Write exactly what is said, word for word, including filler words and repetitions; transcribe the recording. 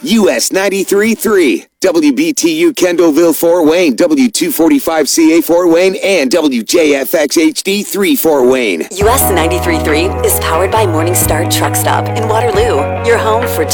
U S ninety-three point three, W B T U Kendallville, Fort Wayne, W two forty-five C A Fort Wayne, and W J F X H D three Fort Wayne. U S ninety-three point three is powered by Morningstar Truck Stop in Waterloo, your home for